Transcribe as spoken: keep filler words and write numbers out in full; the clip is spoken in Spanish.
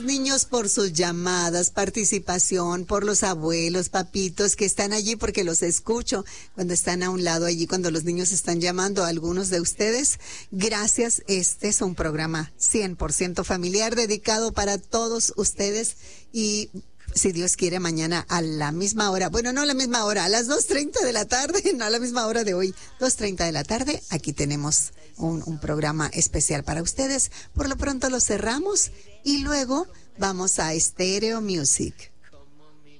Niños, por sus llamadas, participación, por los abuelos, papitos que están allí, porque los escucho cuando están a un lado allí, cuando los niños están llamando a algunos de ustedes. Gracias, este es un programa cien por ciento familiar dedicado para todos ustedes y si Dios quiere mañana a la misma hora, bueno, no a la misma hora, a las dos treinta de la tarde, no a la misma hora de hoy, dos treinta de la tarde, aquí tenemos un, un programa especial para ustedes. Por lo pronto lo cerramos y luego vamos a Stereo Music.